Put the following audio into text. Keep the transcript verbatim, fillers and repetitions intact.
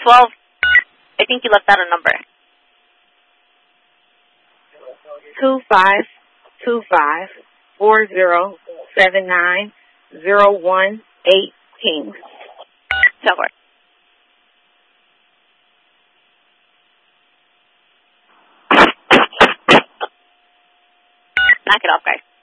twelve. I think you left out a number. Two five two five four zero seven nine zero one eight Kings. Silver. Knock it off, guys.